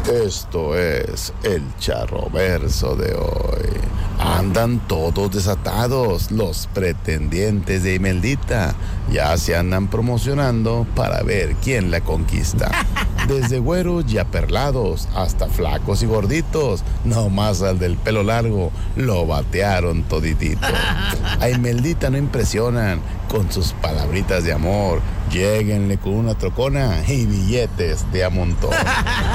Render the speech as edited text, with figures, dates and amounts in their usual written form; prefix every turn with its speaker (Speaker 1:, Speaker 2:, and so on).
Speaker 1: Esto es el charroverso de hoy. Andan todos desatados los pretendientes de Imeldita. Ya se andan promocionando para ver quién la conquista. Desde güeros y aperlados hasta flacos y gorditos. Nomás al del pelo largo lo batearon toditito. A Imeldita no impresionan con sus palabritas de amor. Lléguenle con una trocona y billetes de a montón.